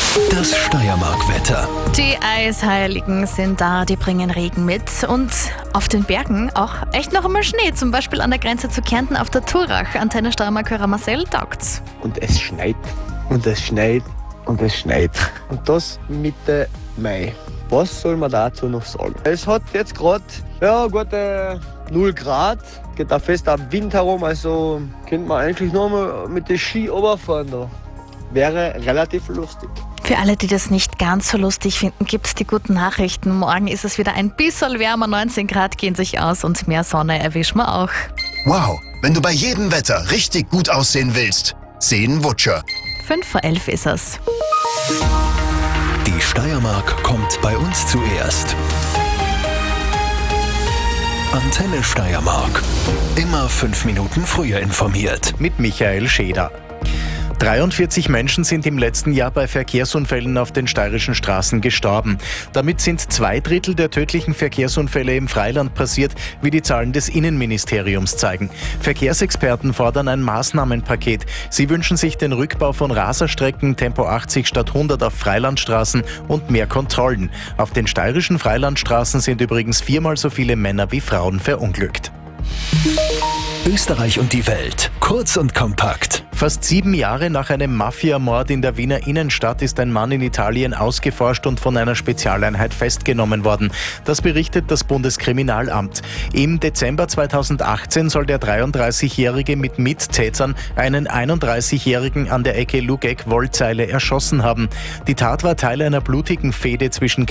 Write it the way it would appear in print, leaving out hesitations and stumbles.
Das Steiermark-Wetter. Die Eisheiligen sind da, die bringen Regen mit und auf den Bergen auch echt noch einmal Schnee, zum Beispiel an der Grenze zu Kärnten auf der Turach. Antenne Steiermark-Hörer Marcel taugt's. Und es schneit und es schneit und es schneit. Und das Mitte Mai. Was soll man dazu noch sagen? Es hat jetzt gerade gute 0 Grad. Geht da fest am Wind herum, also könnte man eigentlich nur mal mit den Ski runterfahren da. Wäre relativ lustig. Für alle, die das nicht ganz so lustig finden, gibt's die guten Nachrichten. Morgen ist es wieder ein bisschen wärmer, 19 Grad gehen sich aus und mehr Sonne erwischen wir auch. Wow, wenn du bei jedem Wetter richtig gut aussehen willst, sehen Wutscher. 5:11 ist es. Die Steiermark kommt bei uns zuerst. Antenne Steiermark. Immer 5 Minuten früher informiert. Mit Michael Scheder. 43 Menschen sind im letzten Jahr bei Verkehrsunfällen auf den steirischen Straßen gestorben. Damit sind 2/3 der tödlichen Verkehrsunfälle im Freiland passiert, wie die Zahlen des Innenministeriums zeigen. Verkehrsexperten fordern ein Maßnahmenpaket. Sie wünschen sich den Rückbau von Raserstrecken, Tempo 80 statt 100 auf Freilandstraßen und mehr Kontrollen. Auf den steirischen Freilandstraßen sind übrigens 4-mal so viele Männer wie Frauen verunglückt. Österreich und die Welt. Kurz und kompakt. Fast 7 Jahre nach einem Mafiamord in der Wiener Innenstadt ist ein Mann in Italien ausgeforscht und von einer Spezialeinheit festgenommen worden. Das berichtet das Bundeskriminalamt. Im Dezember 2018 soll der 33-Jährige mit Mittätern einen 31-Jährigen an der Ecke Lugeck-Wollzeile erschossen haben. Die Tat war Teil einer blutigen Fehde zwischen